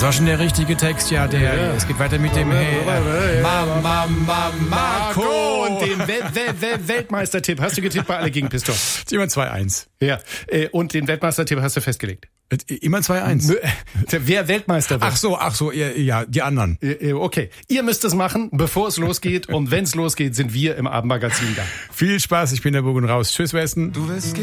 Das war schon der richtige Text, ja. Es geht weiter mit dem Marco. Und den Weltmeistertipp hast du getippt bei Alle gegen Pistor. Immer 2-1. Ja. Und den Weltmeistertipp hast du festgelegt. Immer 2-1. Wer Weltmeister wird. Ach so, ja, die anderen. Okay. Ihr müsst es machen, bevor es losgeht. Und wenn es losgeht, sind wir im Abendmagazin da. Viel Spaß, ich bin der Bogen raus. Tschüss, Westen. Du wirst